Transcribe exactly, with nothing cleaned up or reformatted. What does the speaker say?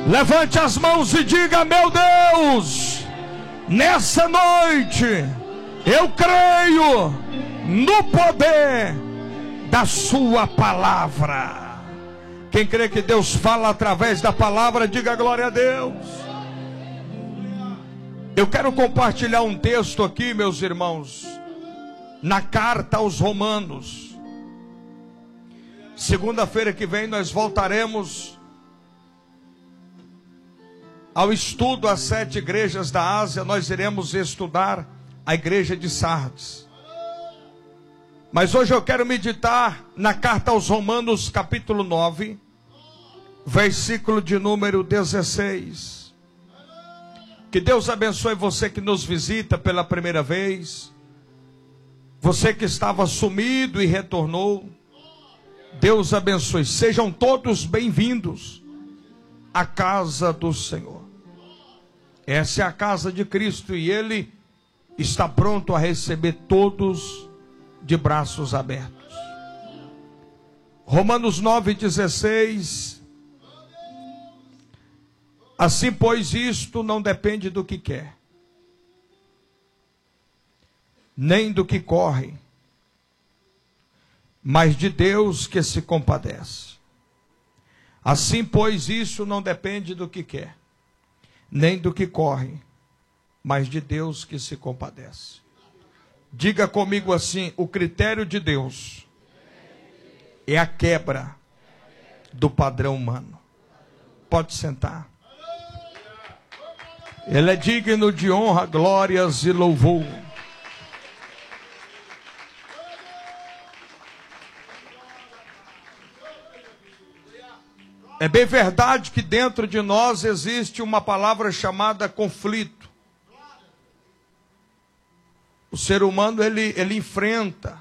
Levante as mãos e diga: meu Deus, nessa noite eu creio no poder da sua palavra. Quem crê que Deus fala através da palavra, diga glória a Deus. Eu quero compartilhar um texto aqui, meus irmãos, na carta aos Romanos. Segunda-feira que vem nós voltaremos ao estudo às sete igrejas da Ásia. Nós iremos estudar a igreja de Sardes. Mas hoje eu quero meditar na carta aos Romanos, capítulo nove, versículo de número dezesseis. Que Deus abençoe você que nos visita pela primeira vez. Você que estava sumido e retornou. Deus abençoe. Sejam todos bem-vindos à casa do Senhor. Essa é a casa de Cristo e Ele está pronto a receber todos de braços abertos. Romanos nove, dezesseis. Assim, pois, isto não depende do que quer, nem do que corre, mas de Deus que se compadece. Assim, pois, isso não depende do que quer, nem do que corre, mas de Deus que se compadece. Diga comigo assim: o critério de Deus é a quebra do padrão humano. Pode sentar. Ele é digno de honra, glórias e louvor. É bem verdade que dentro de nós existe uma palavra chamada conflito. O ser humano ele, ele enfrenta